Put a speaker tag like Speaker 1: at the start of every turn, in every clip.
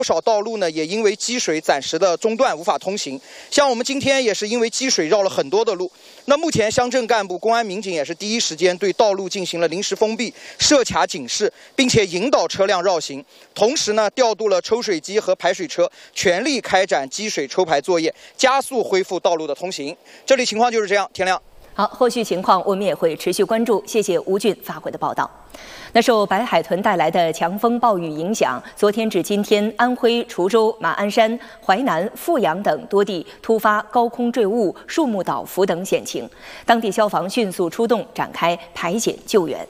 Speaker 1: 不少道路呢也因为积水暂时的中断，无法通行。像我们今天也是因为积水绕了很多的路。那目前乡镇干部、公安民警也是第一时间对道路进行了临时封闭、设卡警示，并且引导车辆绕行。同时呢，调度了抽水机和排水车，全力开展积水抽排作业，加速恢复道路的通行。这里情况就是这样。天亮。
Speaker 2: 好，后续情况我们也会持续关注。谢谢吴俊发回的报道。那受白海豚带来的强风暴雨影响，昨天至今天，安徽滁州、马鞍山、淮南、阜阳等多地突发高空坠物、树木倒伏等险情，当地消防迅速出动，展开排检救援。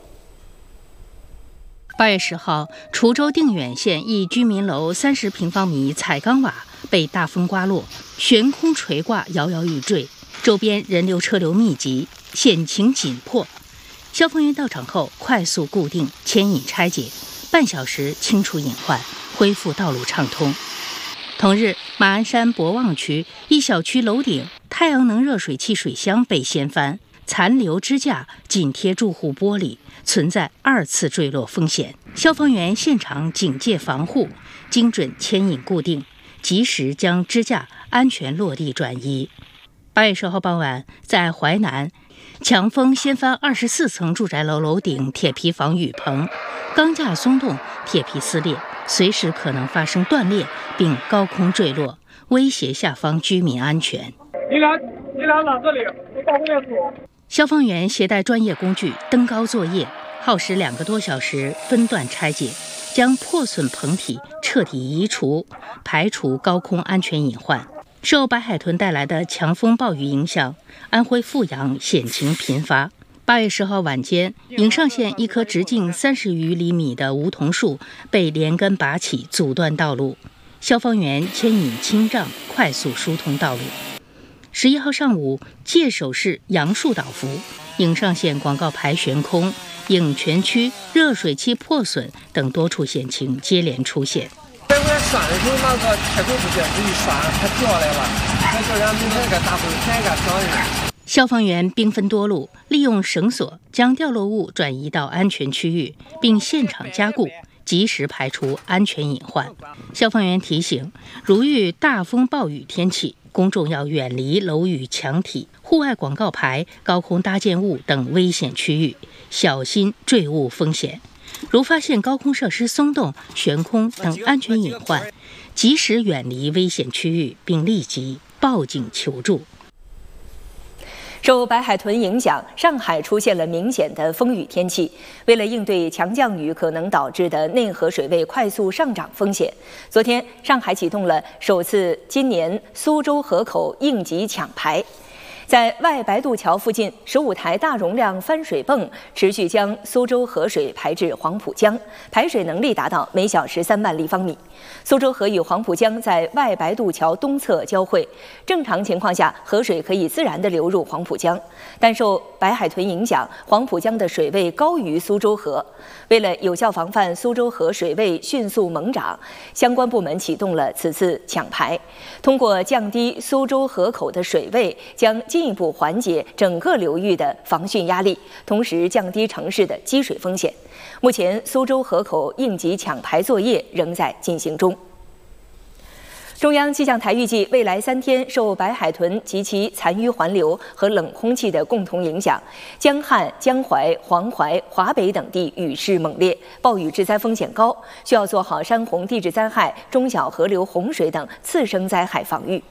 Speaker 3: 8月10号，滁州定远县一居民楼30平方米彩钢瓦被大风刮落，悬空垂挂，摇摇欲坠。周边人流车流密集，险情紧迫。消防员到场后，快速固定、牵引拆解，半小时清除隐患，恢复道路畅通。同日，马鞍山博望区一小区楼顶太阳能热水器水箱被掀翻，残留支架紧贴住户玻璃，存在2次坠落风险。消防员现场警戒防护，精准牵引固定，及时将支架安全落地转移。8月10号傍晚，在淮南，强风掀翻24层住宅楼楼顶铁皮防雨棚，钢架松动，铁皮撕裂，随时可能发生断裂并高空坠落，威胁下方居民安全。
Speaker 4: 你俩拿这里，我到后面走。
Speaker 3: 消防员携带专业工具登高作业，耗时2个多小时，分段拆解，将破损棚体彻底移除，排除高空安全隐患。受白海豚带来的强风暴雨影响，安徽阜阳险情频发。8月10号晚间，颍上县一棵直径30余厘米的梧桐树被连根拔起，阻断道路。消防员牵引轻杖，快速疏通道路。11号上午，界首市杨树倒伏，颍上县广告牌悬空，颍泉区热水器破损等多处险情接连出现。
Speaker 4: 在我拴的时候，那个开口不进，这一拴它掉来了，那叫人明天给大风天给响人。
Speaker 3: 消防员兵分多路，利用绳索将掉落物转移到安全区域，并现场加固，及时排除安全隐患。消防员提醒，如遇大风暴雨天气，公众要远离楼宇墙体、户外广告牌、高空搭建物等危险区域，小心坠物风险。如发现高空设施松动、悬空等安全隐患，及时远离危险区域，并立即报警求助。
Speaker 2: 受白海豚影响，上海出现了明显的风雨天气。为了应对强降雨可能导致的内河水位快速上涨风险，昨天上海启动了首次今年苏州河口应急抢排。在外白渡桥附近15台大容量翻水泵持续将苏州河水排至黄浦江，排水能力达到每小时3万立方米。苏州河与黄浦江在外白渡桥东侧交汇，正常情况下河水可以自然地流入黄浦江，但受白海豚影响，黄浦江的水位高于苏州河。为了有效防范苏州河水位迅速猛涨，相关部门启动了此次抢排，通过降低苏州河口的水位，将进一步缓解整个流域的防汛压力，同时降低城市的积水风险。目前，苏州河口应急抢排作业仍在进行中。中央气象台预计，未来3天受白海豚及其残余环流和冷空气的共同影响，江汉、江淮、黄淮、华北等地雨势猛烈，暴雨致灾风险高，需要做好山洪地质灾害、中小河流洪水等次生灾害防御。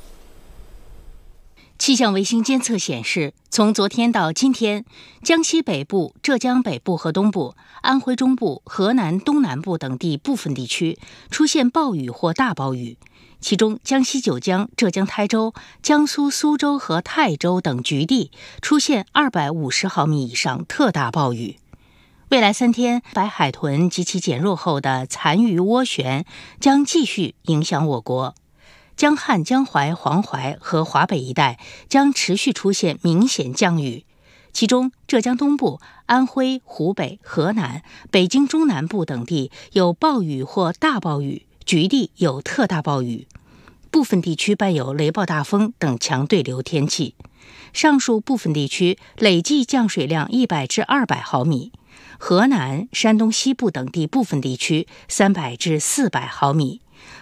Speaker 3: 气象卫星监测显示，从昨天到今天，江西北部、浙江北部和东部、安徽中部、河南东南部等地部分地区出现暴雨或大暴雨，其中江西九江、浙江台州、江苏苏州和泰州等局地出现250毫米以上特大暴雨。未来3天，白海豚及其减弱后的残余涡旋将继续影响我国。江汉、江淮、黄淮和华北一带将持续出现明显降雨，其中浙江东部、安徽、湖北、河南、北京中南部等地有暴雨或大暴雨，局地有特大暴雨，部分地区伴有雷暴大风等强对流天气。上述部分地区累计降水量100至200毫米，河南、山东西部等地部分地区300至400毫米，